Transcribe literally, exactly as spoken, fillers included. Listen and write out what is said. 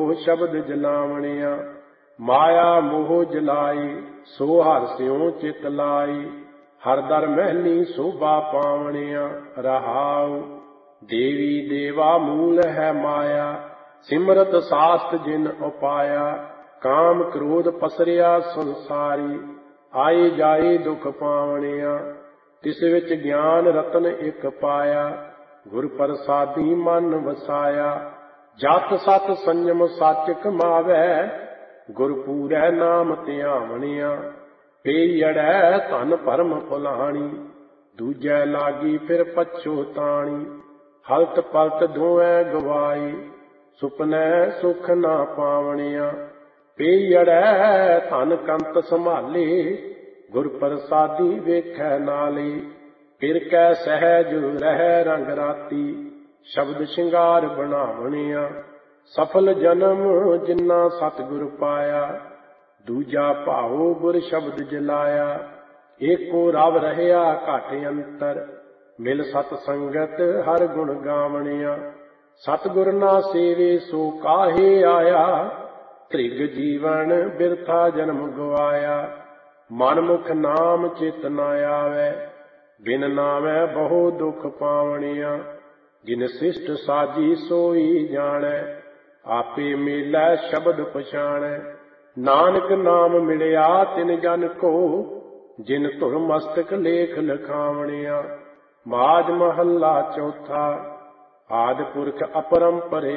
शब्द जलावणिया। माया मोह जलाई सो हर स्यों चित लाई। हर दर महली शोभा पावणिया। रहाऊ देवी देवा मूल है माया। सिमरत शास्त्र जिन उपाया। काम क्रोध पसरिया संसारी। आए जाए दुख पावणिया। तिस विच ज्ञान रतन एक पाया। गुर प्रसादी मन वसाया। जत सत संयम सच कमावै। गुर पूरै नाम ध्यावणिया। पेई अड़ै धन भरम फुलाणी। दूजै लागी फिर पछोताणी। हलत पलत दोऐ गवाई। सुपनै सुख ना पावणिया। पेई अड़ै धन कंत संभाले। गुर प्रसादी वेखै नाले। फिर कै सहज रहै रंग राती। शब्द शिंगार बनावणिया। सफल जन्म जिन्ना सतगुर पाया। दूजा भाओ गुर शब्द जलाया। एको रव रहया घट अंतर। मिल सत संगत हर गुण गावणिया। सतगुर ना सेवे सो काहे आया। त्रिग जीवन बिरथा जन्म गवाया। मनमुख नाम चित न आवे। बिन नामै बहु दुख पावणिया। जिन शिष्ट साजी सोई जाणै। आपे मेलै शब्द पछाणै। नानक नाम मिलिया तिन जन को। जिन धुर मस्तक लेख लिखावणिया। माज महला चौथा। आदि पुरख अपरंपर